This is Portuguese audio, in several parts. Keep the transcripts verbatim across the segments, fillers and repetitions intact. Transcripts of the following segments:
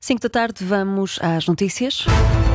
cinco da tarde, vamos às notícias.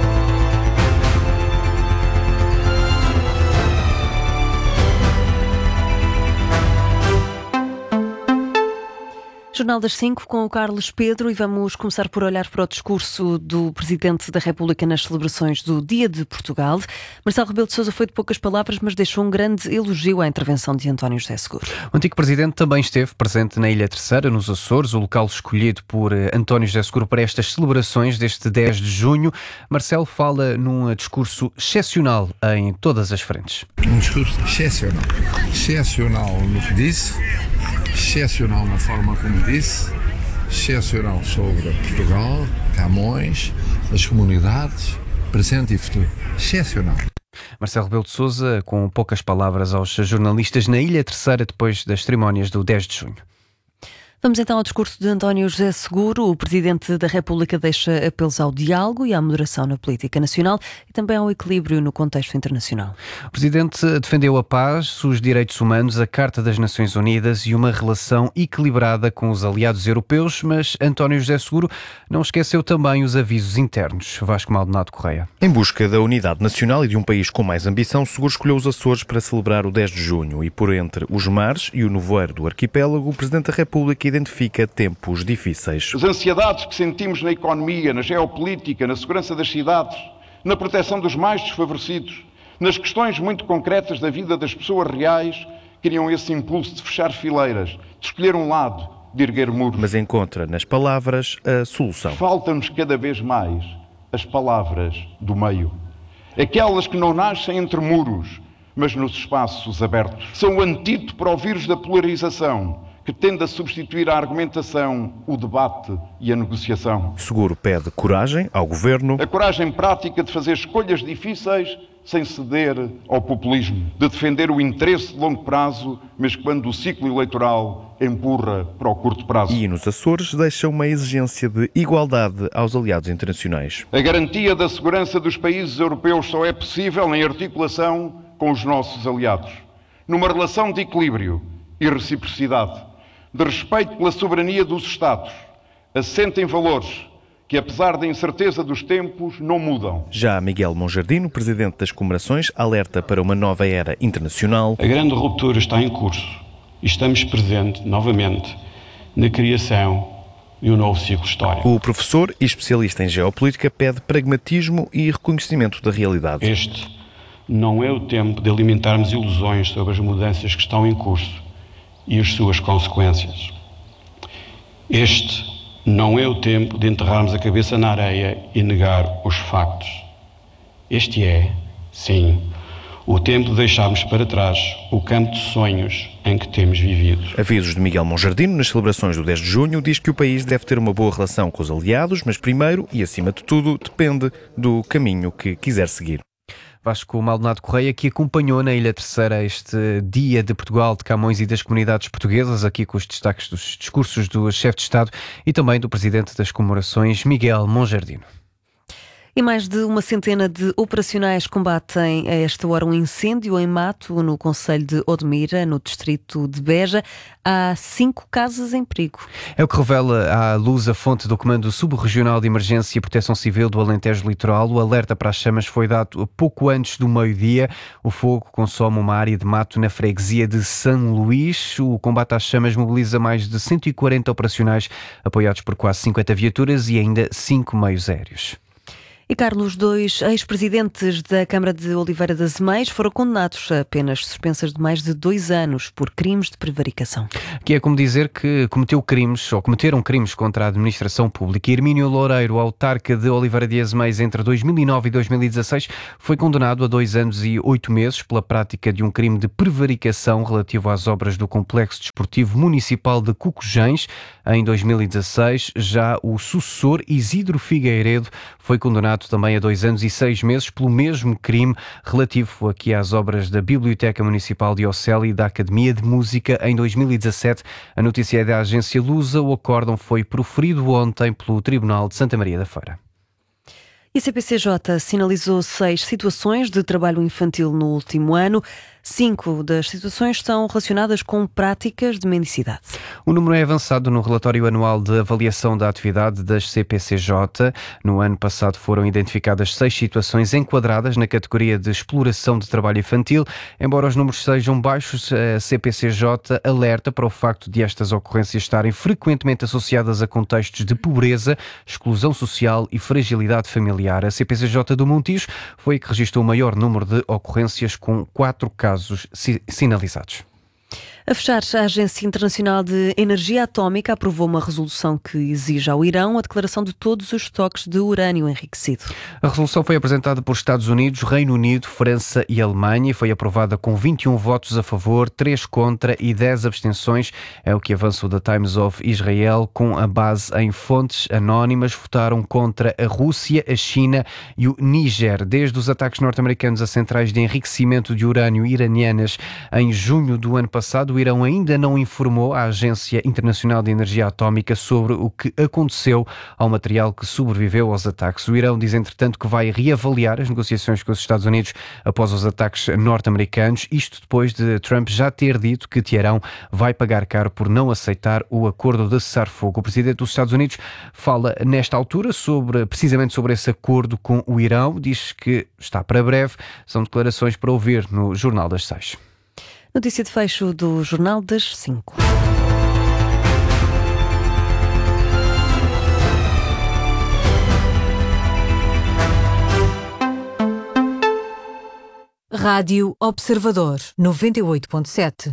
Jornal das cinco com o Carlos Pedro, e vamos começar por olhar para o discurso do Presidente da República nas celebrações do Dia de Portugal. Marcelo Rebelo de Sousa foi de poucas palavras, mas deixou um grande elogio à intervenção de António José Seguro. O antigo Presidente também esteve presente na Ilha Terceira, nos Açores, o local escolhido por António José Seguro para estas celebrações deste dez de junho. Marcelo fala num discurso excepcional em todas as frentes. Um discurso excepcional. Excepcional no que disse, excepcional na forma como disse, excepcional sobre Portugal, Camões, as comunidades, presente e futuro. Excepcional. Marcelo Rebelo de Sousa, com poucas palavras aos jornalistas na Ilha Terceira, depois das cerimónias do dez de junho. Vamos então ao discurso de António José Seguro. O Presidente da República deixa apelos ao diálogo e à moderação na política nacional e também ao equilíbrio no contexto internacional. O Presidente defendeu a paz, os direitos humanos, a Carta das Nações Unidas e uma relação equilibrada com os aliados europeus, mas António José Seguro não esqueceu também os avisos internos. Vasco Maldonado Correia. Em busca da unidade nacional e de um país com mais ambição, Seguro escolheu os Açores para celebrar o dez de junho e, por entre os mares e o nevoeiro do arquipélago, o Presidente da República identifica tempos difíceis. As ansiedades que sentimos na economia, na geopolítica, na segurança das cidades, na proteção dos mais desfavorecidos, nas questões muito concretas da vida das pessoas reais, criam esse impulso de fechar fileiras, de escolher um lado, de erguer muros. Mas encontra nas palavras a solução. Faltam-nos cada vez mais as palavras do meio. Aquelas que não nascem entre muros, mas nos espaços abertos. São o antídoto para o vírus da polarização, que tende a substituir a argumentação, o debate e a negociação. Seguro pede coragem ao Governo. A coragem prática de fazer escolhas difíceis sem ceder ao populismo, de defender o interesse de longo prazo, mas quando o ciclo eleitoral empurra para o curto prazo. E nos Açores deixa uma exigência de igualdade aos aliados internacionais. A garantia da segurança dos países europeus só é possível em articulação com os nossos aliados, numa relação de equilíbrio e reciprocidade, de respeito pela soberania dos Estados, assente em valores que, apesar da incerteza dos tempos, não mudam. Já Miguel Monjardino, Presidente das Comemorações, alerta para uma nova era internacional. A grande ruptura está em curso e estamos presentes, novamente, na criação de um novo ciclo histórico. O professor e especialista em geopolítica pede pragmatismo e reconhecimento da realidade. Este não é o tempo de alimentarmos ilusões sobre as mudanças que estão em curso e as suas consequências. Este não é o tempo de enterrarmos a cabeça na areia e negar os factos. Este é, sim, o tempo de deixarmos para trás o campo de sonhos em que temos vivido. Avisos de Miguel Monjardino nas celebrações do dez de junho diz que o país deve ter uma boa relação com os aliados, mas primeiro e acima de tudo depende do caminho que quiser seguir. Vasco Maldonado Correia, que acompanhou na Ilha Terceira este Dia de Portugal, de Camões e das comunidades portuguesas, aqui com os destaques dos discursos do chefe de Estado e também do Presidente das Comemorações, Miguel Monjardino. E mais de uma centena de operacionais combatem a esta hora um incêndio em mato no concelho de Odmira, no distrito de Beja. Há cinco casas em perigo. É o que revela à luz a fonte do Comando Subregional de Emergência e Proteção Civil do Alentejo Litoral. O alerta para as chamas foi dado pouco antes do meio-dia. O fogo consome uma área de mato na freguesia de São Luís. O combate às chamas mobiliza mais de cento e quarenta operacionais, apoiados por quase cinquenta viaturas e ainda cinco meios aéreos. E, Carlos, dois ex-presidentes da Câmara de Oliveira das Meias foram condenados a penas suspensas de mais de dois anos por crimes de prevaricação. Que é como dizer que cometeu crimes, ou cometeram crimes contra a administração pública. Hermínio Loureiro, autarca de Oliveira das Meias entre dois mil e nove e dois mil e dezasseis, foi condenado a dois anos e oito meses pela prática de um crime de prevaricação relativo às obras do Complexo Desportivo Municipal de Cucujães. Em dois mil e dezasseis, já o sucessor Isidro Figueiredo foi condenado também a dois anos e seis meses pelo mesmo crime relativo aqui às obras da Biblioteca Municipal de Ocel e da Academia de Música em dois mil e dezassete. A notícia é da agência Lusa. O acórdão foi proferido ontem pelo Tribunal de Santa Maria da Feira. E a C P C J sinalizou seis situações de trabalho infantil no último ano. Cinco das situações estão relacionadas com práticas de mendicidade. O número é avançado no relatório anual de avaliação da atividade das C P C J. No ano passado foram identificadas seis situações enquadradas na categoria de exploração de trabalho infantil. Embora os números sejam baixos, a C P C J alerta para o facto de estas ocorrências estarem frequentemente associadas a contextos de pobreza, exclusão social e fragilidade familiar. A C P C J do Montijo foi a que registrou o maior número de ocorrências, com quatro casos sinalizados. A fechar, a Agência Internacional de Energia Atómica aprovou uma resolução que exige ao Irão a declaração de todos os estoques de urânio enriquecido. A resolução foi apresentada por Estados Unidos, Reino Unido, França e Alemanha e foi aprovada com vinte e um votos a favor, três contra e dez abstenções. É o que avança o The Times of Israel, com a base em fontes anónimas. Votaram contra a Rússia, a China e o Níger. Desde os ataques norte-americanos a centrais de enriquecimento de urânio iranianas em junho do ano passado, o Irão ainda não informou a Agência Internacional de Energia Atómica sobre o que aconteceu ao material que sobreviveu aos ataques. O Irão diz, entretanto, que vai reavaliar as negociações com os Estados Unidos após os ataques norte-americanos, isto depois de Trump já ter dito que Teherão vai pagar caro por não aceitar o acordo de cessar-fogo. O presidente dos Estados Unidos fala nesta altura sobre, precisamente sobre esse acordo com o Irão, diz que está para breve. São declarações para ouvir no Jornal das Seis. Notícia de fecho do Jornal das Cinco. Rádio Observador, noventa e oito ponto sete.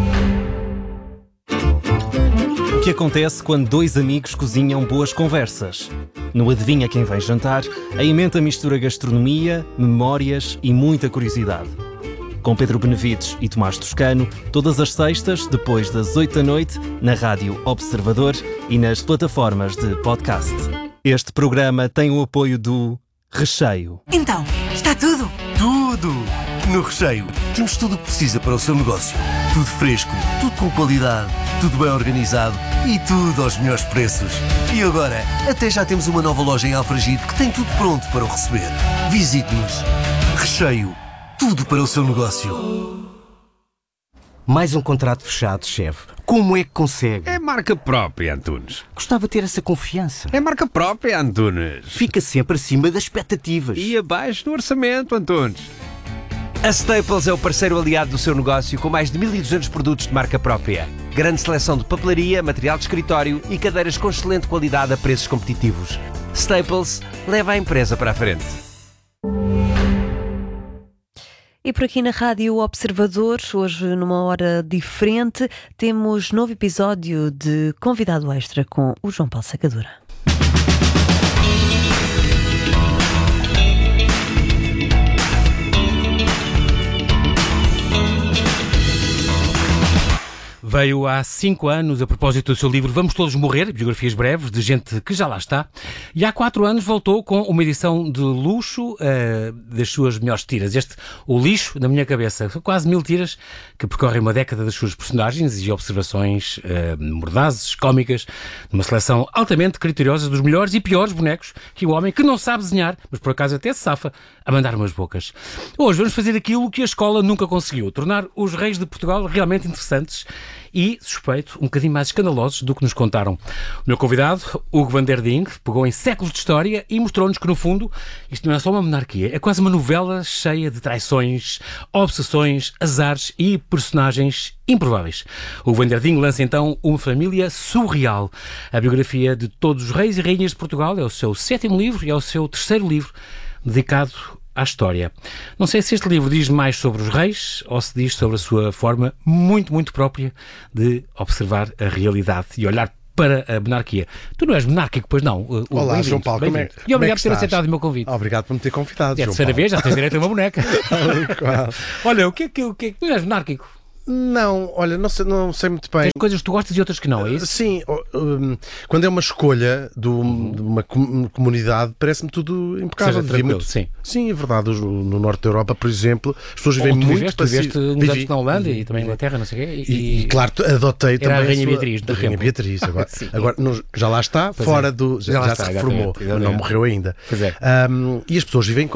O que acontece quando dois amigos cozinham boas conversas? No Adivinha Quem Vem Jantar, a emenda mistura gastronomia, memórias e muita curiosidade. Com Pedro Benevides e Tomás Toscano, todas as sextas, depois das oito da noite, na Rádio Observador e nas plataformas de podcast. Este programa tem o apoio do Recheio. Então, está tudo? Tudo! No Recheio, temos tudo o que precisa para o seu negócio. Tudo fresco, tudo com qualidade, tudo bem organizado e tudo aos melhores preços. E agora, até já temos uma nova loja em Alfragide que tem tudo pronto para o receber. Visite-nos. Recheio. Tudo para o seu negócio. Mais um contrato fechado, chefe. Como é que consegue? É marca própria, Antunes. Gostava de ter essa confiança. É marca própria, Antunes. Fica sempre acima das expectativas. E abaixo do orçamento, Antunes. A Staples é o parceiro aliado do seu negócio, com mais de mil e duzentos produtos de marca própria. Grande seleção de papelaria, material de escritório e cadeiras com excelente qualidade a preços competitivos. Staples leva a empresa para a frente. E por aqui na Rádio Observador, hoje numa hora diferente, temos novo episódio de Convidado Extra com o João Paulo Sacadura. Veio há cinco anos a propósito do seu livro Vamos Todos Morrer, biografias breves de gente que já lá está, e há quatro anos voltou com uma edição de luxo uh, das suas melhores tiras. Este, O Lixo na Minha Cabeça, são quase mil tiras que percorrem uma década das suas personagens e observações uh, mordazes, cómicas, numa seleção altamente criteriosa dos melhores e piores bonecos que o homem que não sabe desenhar, mas por acaso até se safa, a mandar umas bocas. Hoje vamos fazer aquilo que a escola nunca conseguiu, tornar os reis de Portugal realmente interessantes e, suspeito, um bocadinho mais escandalosos do que nos contaram. O meu convidado, Hugo van der Ding, pegou em séculos de história e mostrou-nos que, no fundo, isto não é só uma monarquia, é quase uma novela cheia de traições, obsessões, azares e personagens improváveis. O Van der Ding lança então Uma Família Surreal. A biografia de todos os reis e rainhas de Portugal é o seu sétimo livro e é o seu terceiro livro dedicado à história. Não sei se este livro diz mais sobre os reis ou se diz sobre a sua forma muito, muito própria de observar a realidade e olhar para a monarquia. Tu não és monárquico, pois não? O, Olá, João Paulo, como é, e obrigado é por ter aceitado o meu convite. Obrigado por me ter convidado, É a terceira vez, já tens direito a uma boneca. Olha, o que é que, o que, é que tu não és monárquico? Não, olha, não sei, não sei muito bem. Tem coisas que tu gostas e outras que não, é isso? Sim, um, quando é uma escolha de, um, de uma com- comunidade, parece-me tudo impecável. Seja, muito... sim. sim, é verdade. No norte da Europa, por exemplo, as pessoas vivem muito viveste, passivo. Tu viveste uns anos na Holanda e também na Inglaterra, não sei o quê. E, e, e claro, adotei era também a Rainha a sua... Beatriz do a Rainha tempo. Beatriz, agora, agora não, já lá está, pois fora é. do... Já, já, já está, se reformou, mas não morreu ainda. Pois é. Um, e as pessoas vivem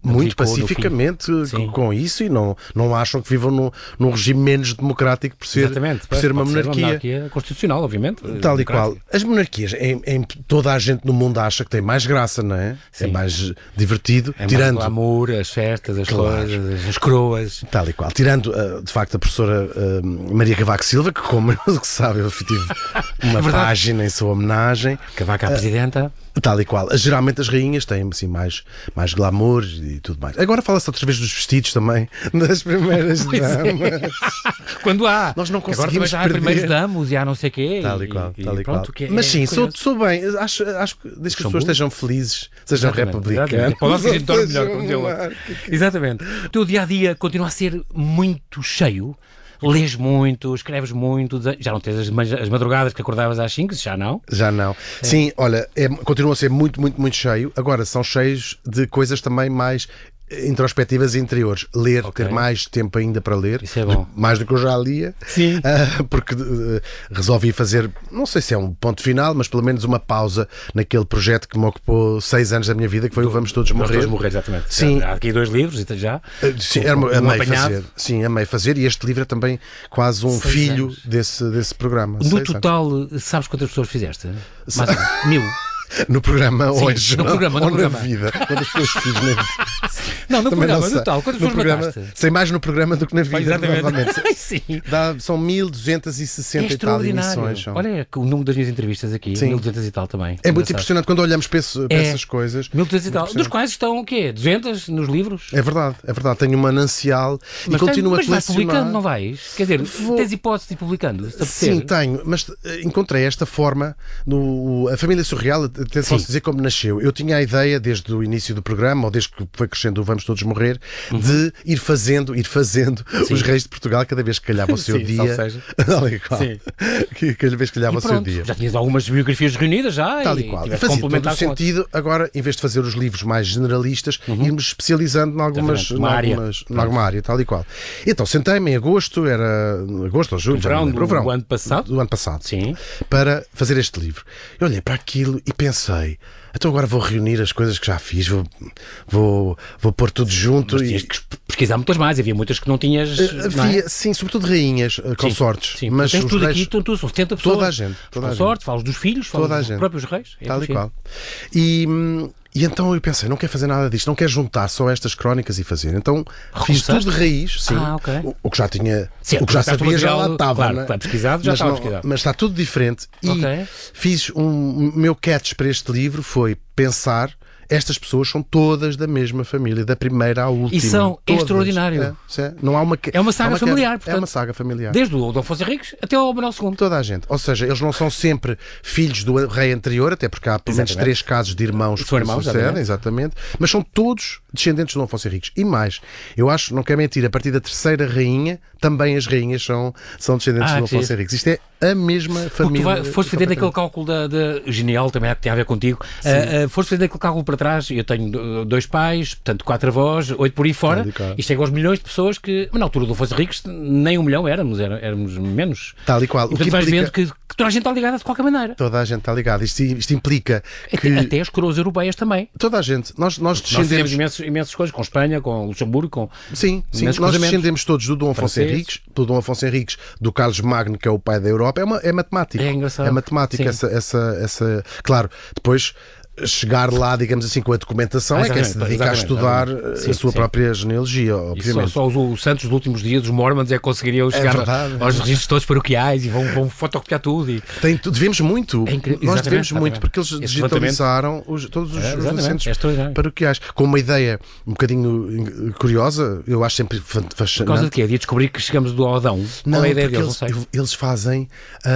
muito pacificamente com, com isso e não, não acham que vivam num, num regime menos democrático por ser, Exatamente, por ser uma monarquia. Ser uma monarquia constitucional, obviamente. Tal e qual. As monarquias, em, em, toda a gente no mundo acha que tem mais graça, não é? Sim. É mais divertido. É tirando mais glamour, as festas, as claro. coisas, as coroas. Tal e qual. Tirando, uh, de facto, a professora uh, Maria Cavaco Silva, que, como se sabe, eu tive uma é página em sua homenagem. Cavaco à presidenta. Uh, Tal e qual. Geralmente as rainhas têm assim, mais, mais glamour e tudo mais. Agora fala-se outra vez dos vestidos também, das primeiras damas. É. Quando há. Nós não conseguimos Agora perder. Há primeiros damos e há não sei o quê. Tal e qual. E, tal e pronto, qual. É, Mas sim, é sou, sou bem. Acho, acho que desde que as pessoas estejam felizes, sejam republicanas. Para o nosso dorme melhor, como dizia. Exatamente. O teu dia-a-dia continua a ser muito cheio. Lês muito, escreves muito, já não tens as, as madrugadas que acordavas às cinco, já não? Já não. É. Sim, olha, é, continua a ser muito, muito, muito cheio. Agora, são cheios de coisas também mais introspectivas e interiores. Ler, okay. ter mais tempo ainda para ler. Isso é bom. Mais do que eu já lia. Sim. Uh, porque uh, resolvi fazer, não sei se é um ponto final, mas pelo menos uma pausa naquele projeto que me ocupou seis anos da minha vida, que foi do, o Vamos Todos Morrer. Vamos Todos Morrer, exatamente. Sim. Há aqui dois livros já. Uh, sim, era, um, amei um fazer. Sim, amei fazer. E este livro é também quase um seis filho desse, desse programa. No total, anos. Sabes quantas pessoas fizeste? Mais ou mil. No programa Sim, hoje, no programa, no ou programa. na vida. Quantas pessoas fiz na vida? Não, no Também programa, não no total. Quantas no pessoas programa, mataste? sei mais no programa do que na vida, exatamente. Sim. Dá, são mil duzentas e sessenta é e tal emissões. São. Olha o número das minhas entrevistas aqui, Sim. mil e duzentas e tal também. É muito impressionante quando olhamos para, esse, para é. essas coisas. mil e duzentas e tal. Dos quais estão o quê? duzentas nos livros? É verdade, é verdade. Tenho uma manancial mas e continuo tem, a Mas vais publicando, não vais? Quer dizer, Vou... tens hipótese de ir publicando? Sim, tenho, mas encontrei esta forma. No, a família Surreal, até posso dizer como nasceu. Eu tinha a ideia, desde o início do programa, ou desde que foi crescendo o Vamos Todos Morrer, uhum. de ir fazendo, ir fazendo Sim. os reis de Portugal cada vez que calhava o seu Sim, dia. Seja. Tal e qual. Sim. Cada vez que calhava e o seu dia. Já tinhas algumas biografias reunidas já. Tal e, e qual. Fazia todo o sentido, agora, em vez de fazer os livros mais generalistas, uhum. irmos especializando em algumas, em algumas, em alguma área, tal e qual. Então, sentei-me em agosto, era agosto ou julho, o verão, do, verão do ano passado, do ano passado Sim. para fazer este livro. Eu olhei para aquilo e pensei, então agora vou reunir as coisas que já fiz, vou, vou, vou pôr tudo junto. Mas e... tinhas que pesquisar muitas mais, havia muitas que não tinhas. Havia, não é? Sim, sobretudo rainhas, consortes. Sim, sim. Mas tens tudo reis... aqui, tu, tu, são setenta pessoas. Toda a gente. Toda consortes, falas dos filhos, falas toda a dos gente. próprios reis. É Tal e qual. E. E então eu pensei, não quero fazer nada disto, não quero juntar só estas crónicas e fazer. Então fiz tudo de raiz, sim. Ah, okay. o, o que já tinha, sim, o que já sabia já lá estava. Claro, né? pesquisado, já mas, estava não, pesquisado. Mas está tudo diferente. E okay. fiz um. O meu catch para este livro foi pensar. Estas pessoas são todas da mesma família, da primeira à última. E são todas. extraordinário. É, é, não há uma, é uma saga uma familiar, quebra. portanto. É uma saga familiar. Desde o Dom Afonso Henriques até ao Manuel segundo. Toda a gente. Ou seja, eles não são sempre filhos do rei anterior, até porque há pelo menos três casos de irmãos que irmãos, sucedem, exatamente. exatamente. Mas são todos descendentes de Dom Afonso Henriques. E mais, eu acho, não quero mentir, a partir da terceira rainha, também as rainhas são, são descendentes ah, de Dom Afonso Henriques. Isto é a mesma família. Porque tu vai, foste fazer aquele cálculo da, da genial, também tem a ver contigo. Uh, uh, foste fazer aquele cálculo para trás, eu tenho dois pais, portanto quatro avós, oito por aí fora, e chega aos milhões de pessoas que, na altura do Afonso Henriques, nem um milhão éramos, éramos menos. Tal e qual. E, portanto, o que vais implica... vendo que, que toda a gente está ligada de qualquer maneira. Toda a gente está ligada. Isto, isto implica que... Até, até as coroas europeias também. Toda a gente. Nós, nós descendemos... Nós imensos, imensas coisas, com Espanha, com Luxemburgo, com... Sim, sim. Nós descendemos todos do Dom Afonso Henriques, do Dom Afonso Henriques, do Carlos Magno, que é o pai da Europa. É, uma, é matemático. É engraçado. É matemática essa, essa, essa... Claro, depois... chegar lá, digamos assim, com a documentação, ah, é que é se dedica a estudar sim, a sua sim. própria genealogia, obviamente. E só, só os, os santos dos últimos dias, os mormons, é que conseguiriam chegar é aos registros todos paroquiais e vão, vão fotocopiar tudo. E... Tem, devemos muito. É incrível. Nós devemos muito, porque eles Esse digitalizaram os, todos os, é, os assentos é paroquiais. Com uma ideia um bocadinho curiosa, eu acho sempre fascinante. Por causa de quê? De descobrir que chegamos do Odão? Não, Qual é a ideia deles? Eles, não sei. Eles fazem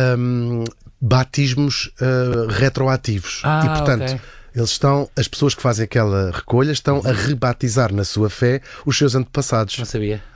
um, batismos uh, retroativos. Ah, e, portanto... Okay. Eles estão, as pessoas que fazem aquela recolha estão a rebatizar na sua fé os seus antepassados. Não sabia.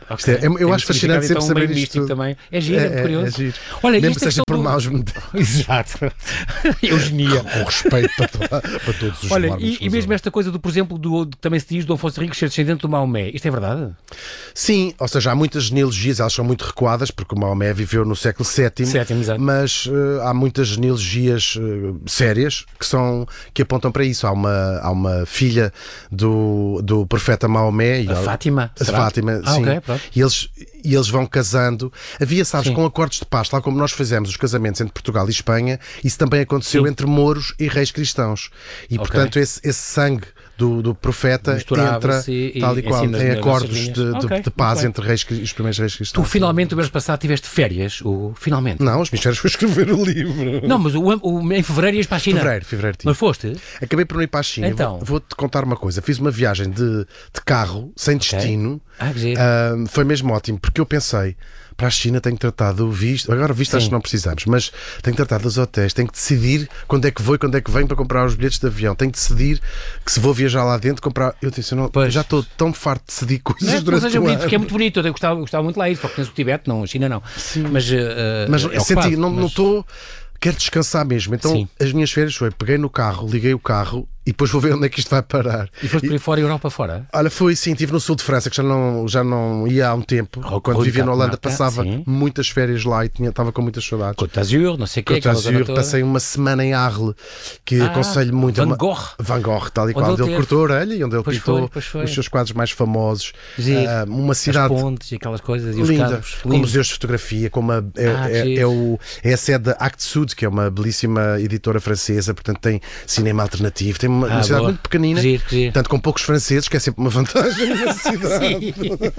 Okay. É, eu Tem acho fascinante sempre então, saber meio isto. Também. É giro, é, é curioso. É, é giro. Olha, mesmo que seja questão por do... maus motivos. Exato. Eugenia. Com respeito para, toda, para todos os Olha, e, e mesmo esta coisa do, por exemplo, do, que também se diz Dom Afonso Henriques ser descendente do Maomé. Isto é verdade? Sim, ou seja, há muitas genealogias, elas são muito recuadas, porque o Maomé viveu no século sétimo, Sétimo, exato. mas uh, há muitas genealogias uh, sérias que, são, que apontam para isso. Há uma, há uma filha do, do profeta Maomé. A e, Fátima? A será? Fátima, ah, sim. Okay, pronto. E eles, e eles vão casando. Havia, sabes, Sim. com acordos de paz, lá como nós fizemos os casamentos entre Portugal e Espanha, isso também aconteceu Sim. entre mouros e reis cristãos. E, Okay. portanto, esse, esse sangue do, do profeta entra e, tal e, e qual, assim, em acordos de, de, okay, de paz entre reis, os primeiros reis cristãos. Tu finalmente, o mês passado, tiveste férias? O... Finalmente? Não, os minhas férias foi escrever o livro. Não, mas o, o, em fevereiro ias para a China? Fevereiro, fevereiro tive. Mas foste? Acabei por não ir para a China. Então. Vou- Vou-te contar uma coisa. Fiz uma viagem de, de carro, sem destino. Ah, que giro. Uh, foi mesmo ótimo, porque eu pensei, para a China tenho que tratar do visto. Agora o visto Sim. acho que não precisamos, mas tenho que tratar dos hotéis, tenho que decidir quando é que vou e quando é que venho para comprar os bilhetes de avião, tenho que decidir que se vou viajar lá dentro, comprar. Eu disse, eu não, eu já estou tão farto de decidir coisas Não é que não durante seja o bonito, ano. porque é muito bonito. Eu gostava, gostava muito de lá ir, só conheço o Tibete, não, a China não. Sim. Mas, uh, Mas é senti, ocupado, não mas... estou. Quero descansar mesmo. Então Sim. as minhas férias foi, peguei no carro, liguei o carro e depois vou ver onde é que isto vai parar. E foste por aí fora, Europa fora? Olha, foi sim, estive no sul de França, que já não, já não ia há um tempo. Oh, Quando Côte vivia na Holanda, d'Arc, passava sim. muitas férias lá e tinha, estava com muitas saudades. Côte d'Azur, não sei o quê. Côte aquela zona d'Azur, toda. passei uma semana em Arles, que Ah, aconselho muito. Van uma- Gogh. Van Gogh, tal e Onde qual. ele Onde ele teve. cortou a orelha e onde ele Pois pintou foi, pois foi. os seus quadros mais famosos. Giro. Ah, uma cidade As pontes e aquelas coisas e os linda, carros. com Lindo. museus de fotografia, com uma, é, Ah, é, giro. é o, é a sede da Actes Sud, que é uma belíssima editora francesa, portanto tem cinema alternativo, tem uma, Ah, uma cidade boa. muito pequenina, Giro, giro. portanto com poucos franceses, que é sempre uma vantagem na cidade.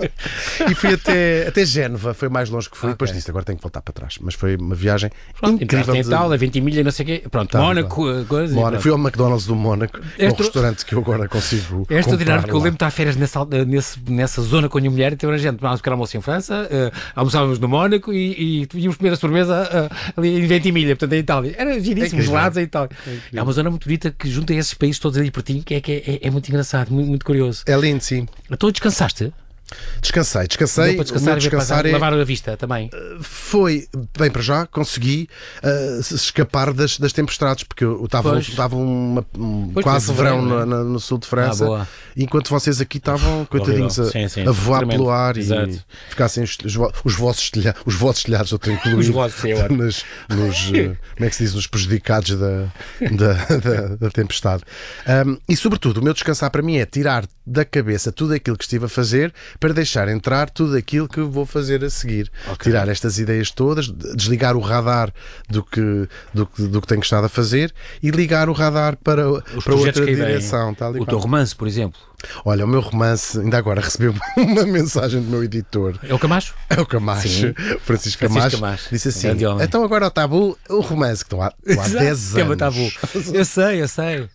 E fui até, até Génova, foi mais longe que fui, Ok. depois disse, agora tenho que voltar para trás, mas foi uma viagem Pronto, incrível. entraste em de- Itália, Ventimiglia, não sei o quê. Pronto, Tá, Mónaco, tá. coisa. e Mónaco. pronto. Fui ao McDonald's do Mónaco, é um Extra- restaurante que eu agora consigo É extraordinário, comprar porque eu lá. lembro de estar a férias nessa, al- nesse, nessa zona com a minha mulher e teve a gente, tomámos um pequeno almoço em França, uh, almoçávamos no Mónaco e, e íamos comer a sobremesa uh, ali em Ventimiglia, portanto em Itália. Era giríssimo, incrível. gelados em Itália. incrível. É uma zona muito bonita que junta esses países todos ali pertinho, que é, que é, é, é muito engraçado, muito, muito curioso. É lindo, sim. Então descansaste? Descansei, descansei. Deu para descansar, o meu e ver descansar passar, é, lavar a vista também. foi, bem, para já consegui uh, se- escapar das, das tempestades, porque eu estava Pois. estava uma, um, Pois, quase foi verão fevereiro, no, no- no sul de França, Ah, boa. enquanto vocês aqui estavam, coitadinhos, a, Sim, sim. a voar Tremendo. pelo ar Exato. e ficassem os, os, vo- os vossos telhados, os vossos telhados, eu tenho incluído Os vossos, sim, é ótimo. nos, nos, uh, como é que se diz, nos prejudicados da, da, da, da tempestade. Um, e sobretudo, o meu descansar para mim é tirar da cabeça tudo aquilo que estive a fazer para deixar entrar tudo aquilo que vou fazer a seguir. Ok. Tirar estas ideias todas, desligar o radar do que, do, que- do que tenho estado a fazer e ligar o radar para, Os para projetos outra que aí vêm. direção. Tal e O qual. teu romance, por exemplo. Olha, o meu romance, ainda agora recebeu uma mensagem do meu editor. É o Camacho? É o Camacho, Sim. Francisco Francisco Camacho, Camacho. disse assim: Grande homem. então agora o tabu, o romance, que estão há, estão há Exato. dez Tema anos. tabu. Eu sei, eu sei.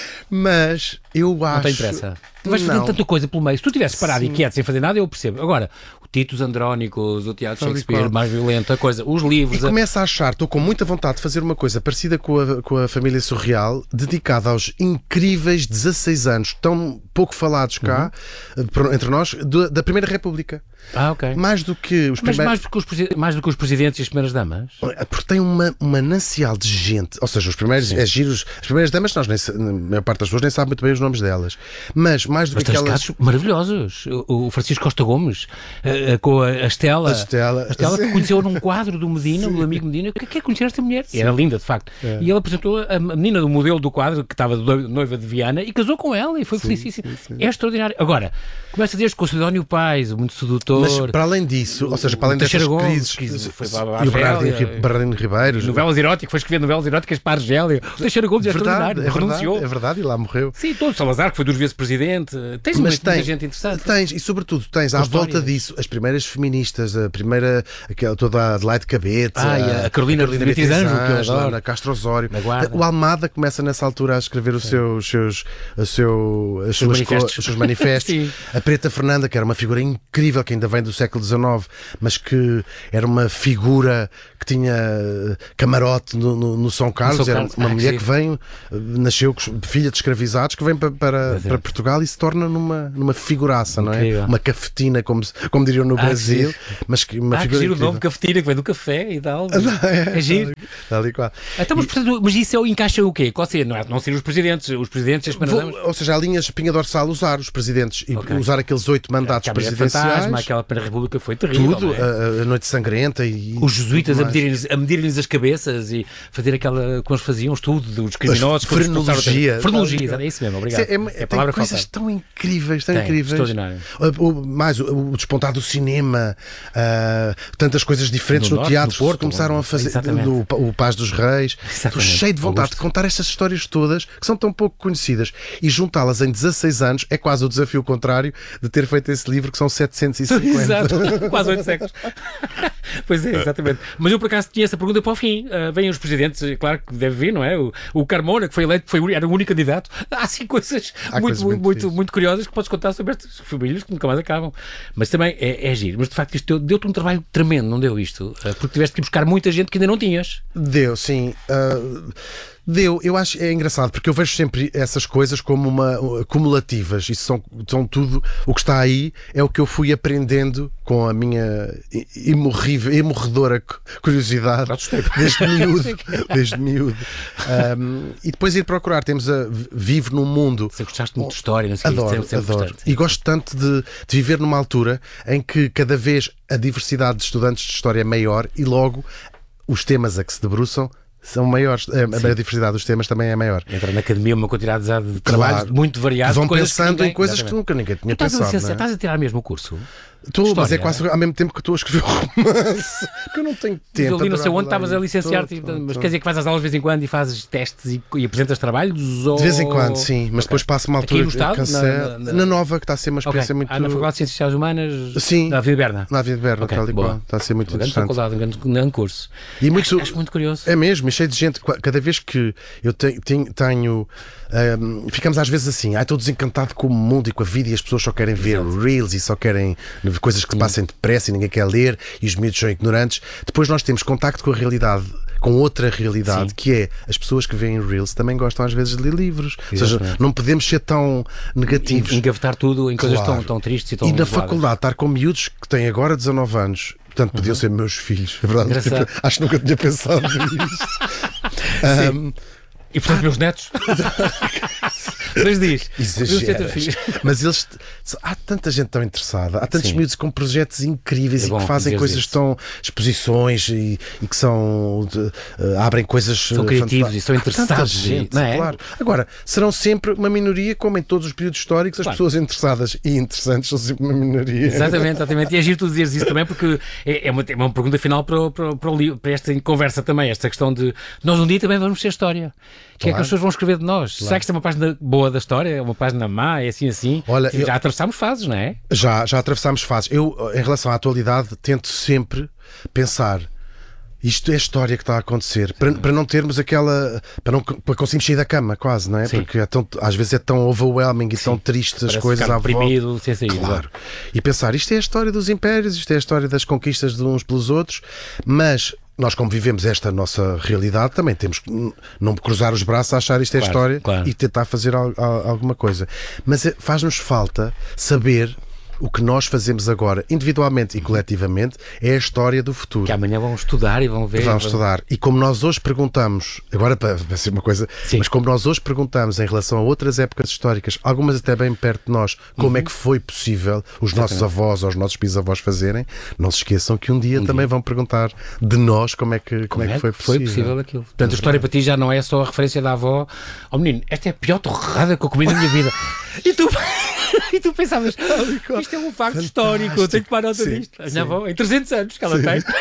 Mas eu acho. Não tem pressa. Tu vais fazendo Não. tanta coisa pelo meio. Se tu tivesse parado Sim. e quieto sem fazer nada, eu percebo. Agora, o Titus Andrónicos, o Teatro Tal e Shakespeare, qual. mais violento, a coisa, os livros. E a- começo a achar, estou com muita vontade de fazer uma coisa parecida com a, com a família Surreal, dedicada aos incríveis dezasseis anos, tão pouco falados cá, Uhum. por- entre nós, do- da Primeira República. Ah, ok. Mais do que os Mas primeiros. mais do que, os, presi- mais do que os presidentes e as primeiras damas? Porque tem uma, uma manancial de gente, ou seja, os primeiros, Sim. é giros, as primeiras damas, nós nem, sa- a maior parte das pessoas nem sabe muito bem os nomes delas, mas mais do Mas que tens aquelas. casos maravilhosos. O, o Francisco Costa Gomes, eh, eh, com a, a Estela. A Estela. A Estela que conheceu num quadro do Medina, do amigo Medina, que quer conhecer esta mulher. E era linda, de facto. É. E ele apresentou a menina do modelo do quadro, que estava de noiva de Viana, e casou com ela, e foi felicíssimo. É extraordinário. Agora, começa a dizer com o Sidónio Pais, o muito sedutor. Mas para além disso, ou seja, para além o destas Teixeira Gomes, crises, que foi para a e o Bernardino, Argélia, Ri- Bernardino Ribeiro, novelas eróticas, foi escrever novelas eróticas para a Argélia. O Teixeira Gomes é verdade, extraordinário, é verdade, renunciou. é verdade, e lá morreu. Sim, todo Salazar, que foi duas vezes presidente. Tens Mas muita, tem, muita gente interessante. Tens, e sobretudo tens Com à volta histórias. disso as primeiras feministas, a primeira, aquela, toda a Adelaide Cabete, Ah, e a Carolina Beatriz Ângelo, que eu adoro. Ana Castro Osório. Na Guarda. O Almada começa nessa altura a escrever os seus, seus, o seu, as seus suas co- manifestos. os seus manifestos. Sim. A Preta Fernanda, que era uma figura incrível, que ainda ainda vem do século dezenove, mas que era uma figura que tinha camarote no, no, no São Carlos, no São Carlos. Era uma ah, mulher sim. que vem, nasceu filha de escravizados, que vem para, para, para Portugal e se torna numa, numa figuraça, não é? Uma cafetina, como, como diriam no ah, Brasil. Que mas que, uma ah, figura que giro o nome cafetina, que vem do café e tal. É, é giro. Ali, ali, então, mas, portanto, mas isso é, encaixa o quê? Qual seria? Não, é, não ser os presidentes, os presidentes as Vou, Ou seja, a linha espinha dorsal, usar os presidentes e okay. usar aqueles oito mandatos a presidenciais. Fantasma, aquela Primeira República foi terrível. Tudo, é? a, a Noite Sangrenta e. Os jesuítas a medirem-lhes medirem as cabeças e fazer aquela. Como eles faziam estudo dos criminosos. Frenologia. Frenologia, é isso mesmo, obrigado. É, é, é a palavra coisas falta. tão incríveis, tão tem, incríveis. Extraordinário. O, o, mais o, o despontar do cinema, uh, tantas coisas diferentes no, no norte, teatro, no Porto, começaram a fazer. Do, o Paz dos Reis. Estou cheio de vontade de contar estas histórias todas que são tão pouco conhecidas e juntá-las em dezasseis anos é quase o desafio contrário de ter feito esse livro, que são setecentos e cinquenta. Exato, quase oito séculos. Pois é, exatamente. Mas eu por acaso tinha essa pergunta para o fim. Uh, vêm os presidentes, claro que deve vir, não é? O, o Carmona, que foi eleito, foi, era o único candidato. Há assim coisas, Há muito, coisas muito, muito, muito curiosas que podes contar sobre estas famílias que nunca mais acabam. Mas também é, é giro. Mas de facto isto deu-te um trabalho tremendo, não deu isto? Uh, porque tiveste que buscar muita gente que ainda não tinhas. Deu, sim. Uh... Deu, eu acho é engraçado porque eu vejo sempre essas coisas como uma cumulativas. Isso são, são tudo o que está aí, é o que eu fui aprendendo com a minha imorrível, imorredora curiosidade desde miúdo, desde miúdo. Um, e depois ir procurar, temos a vivo num mundo. Você gostaste muito de história, não sei. Adoro, sempre, sempre adoro. E gosto tanto de, de viver numa altura em que cada vez a diversidade de estudantes de história é maior e logo os temas a que se debruçam são maiores, a, a diversidade dos temas também é maior. Entra na academia uma quantidade de trabalhos claro. muito variados. Vão pensando que ninguém, em coisas exatamente. que nunca ninguém tinha estás pensado. A, é? Estás a tirar mesmo o curso? Estou, mas é quase ao mesmo tempo que estou a escrever um romance, que eu não tenho tempo. Mas ali não sei onde estavas a licenciar-te, mas quer dizer que vais às aulas de vez em quando e fazes testes e, e apresentas trabalhos? Ou... De vez em quando, sim, mas okay. depois passo uma altura que cancelo. Na, na, na Nova, que está a ser uma experiência okay. muito... Ah, na Faculdade de Ciências Sociais Humanas? Sim. Na Avenida Berna? Na Avenida Berna, okay. tal e qual. Está a ser muito uma interessante. Uma grande faculdade, um grande, um grande curso. E muito, acho, acho muito curioso. É mesmo, é cheio de gente. Cada vez que eu tenho... tenho um, ficamos às vezes assim, ah, estou desencantado com o mundo e com a vida e as pessoas só querem ver Exato. reels e só querem coisas que hum. passem depressa e ninguém quer ler e os miúdos são ignorantes. Depois nós temos contacto com a realidade, com outra realidade, Sim. que é as pessoas que veem reels também gostam às vezes de ler livros. Exatamente. Ou seja, não podemos ser tão negativos. Engavetar tudo em coisas claro. tão, tão tristes e tão... E na zoadas. Faculdade, estar com miúdos que têm agora dezanove anos, portanto podiam uhum. ser meus filhos, é verdade. Tipo, acho que nunca tinha pensado nisso. um, E portanto, ah, meus netos? Mas diz. Exageras. Mas eles. Há tanta gente tão interessada, há tantos miúdos com projetos incríveis é e que fazem coisas isso. tão. exposições e, e que são. De, uh, abrem coisas. São criativos e são interessados. Gente, não é? Claro. Agora, serão sempre uma minoria, como em todos os períodos históricos, as claro. pessoas interessadas e interessantes são sempre uma minoria. Exatamente, exatamente. E é giro tu dizeres isso também, porque é, é, uma, é uma pergunta final para, para, para, o, para esta conversa também, esta questão de nós um dia também vamos ser história. O que claro. é que as pessoas vão escrever de nós? Claro. Será que isto é uma página boa da história? É uma página má? É assim assim? Olha, já eu... atravessámos fases, não é? Já, já atravessámos fases. Eu, em relação à atualidade, tento sempre pensar isto é a história que está a acontecer, para, para não termos aquela, para não para conseguirmos sair da cama quase, não é? Sim. Porque é tão, às vezes é tão overwhelming e Sim. tão triste as Parece coisas à volta. Sem sair, claro. E pensar, isto é a história dos impérios, isto é a história das conquistas de uns pelos outros, mas nós, como vivemos esta nossa realidade, também temos que não cruzar os braços a achar isto é claro, história claro. e tentar fazer al, al, alguma coisa. Mas é, faz-nos falta saber o que nós fazemos agora, individualmente e coletivamente, é a história do futuro. Que amanhã vão estudar e vão ver. Vão estudar. E como nós hoje perguntamos, agora para, para ser uma coisa, Sim. mas como nós hoje perguntamos em relação a outras épocas históricas, algumas até bem perto de nós, como uhum. é que foi possível os Exatamente. nossos avós ou os nossos bisavós fazerem, não se esqueçam que um dia um também dia. vão perguntar de nós como é que, como como é que foi possível. Foi possível aquilo. Portanto, a história para ti já não é só a referência da avó. Oh menino, esta é a pior torrada que eu comi na minha vida. E tu... E tu pensavas, isto é um facto Fantástico. histórico, eu tenho que tomar nota sim, disto. A minha avó, em trezentos anos que ela sim. tem.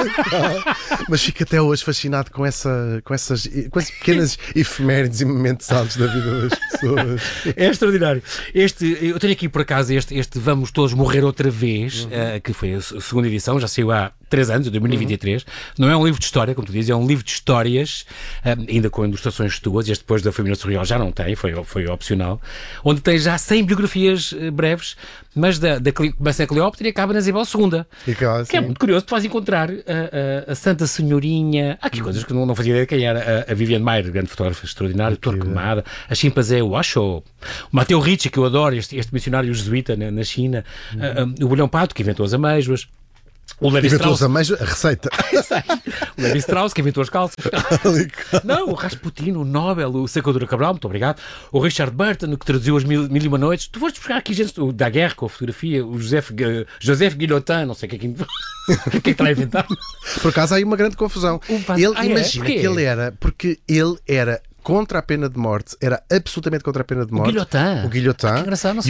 Mas fico até hoje fascinado com, essa, com, essas, com essas pequenas efemérides e momentos altos da vida das pessoas. É extraordinário. Este, eu tenho aqui por acaso este, este Vamos Todos Morrer Outra Vez, uhum. uh, que foi a segunda edição, já saiu há três anos, em dois mil e vinte e três. Uhum. Não é um livro de história, como tu dizes, é um livro de histórias, ainda com ilustrações tuas, este depois da Família Surreal já não tem, foi, foi opcional, onde tem já cem biografias breves, mas da, da, começa na Cleópatra e acaba na Isabel segunda. E que, assim, que é muito curioso, tu vais encontrar a, a, a Santa Senhorinha, há aqui uhum. coisas que não, não fazia ideia de quem era, a, a Viviane Maier, grande fotógrafa extraordinária, Torquemada, a chimpanzé Washoe, o Mateo Ricci, que eu adoro, este, este missionário jesuíta na, na China, uhum. a, a, o Bolhão Pato, que inventou as amêijoas, o Levi Strauss, a, meijo, a receita. O Levi Strauss, que inventou as calças. Não, o Rasputin, o Nobel, o Sacadura Cabral, muito obrigado. O Richard Burton, que traduziu as Mil, Mil e Uma Noites. Tu foste buscar aqui gente o da guerra com a fotografia, o Joseph, Joseph Guillotin, não sei o que é que, o que, é que está a inventar. Por acaso há aí uma grande confusão. Ele ah, imagina é? que ele era, porque ele era contra a pena de morte, era absolutamente contra a pena de morte. O Guillotin. O Guillotin. Ah, que engraçado, não sei.